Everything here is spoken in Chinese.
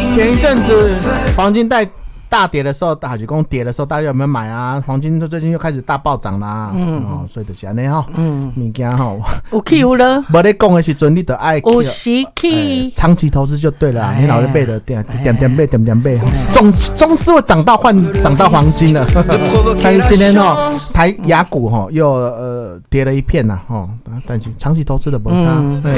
前一阵子黄金大跌的时候，还是讲跌的时候，大家有没有买啊？黄金最近又开始大暴涨啦，所以就是安尼吼，物件吼， 有起有落， 无咧讲的时阵，你得爱有时起， 长期投资就对了，你老是背的点背，总是会涨到黄金了。但是今天台雅股又跌了一片呐，但是长期投资的不差。